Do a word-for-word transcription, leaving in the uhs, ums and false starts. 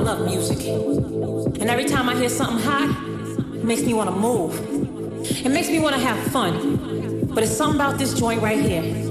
love music. And every time I hear something hot, it makes me want to move. It makes me want to have fun. But it's something about this joint right here.